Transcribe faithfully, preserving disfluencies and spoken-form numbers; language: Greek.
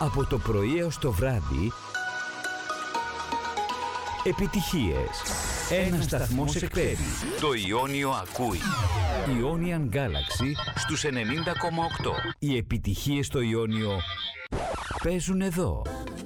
Από το πρωί έως το βράδυ, επιτυχίες. Ένας σταθμός εκπέμπει. Το Ιόνιο ακούει. Ionian Galaxy στους ενενήντα κόμμα οκτώ. Οι επιτυχίες στο Ιόνιο παίζουν εδώ.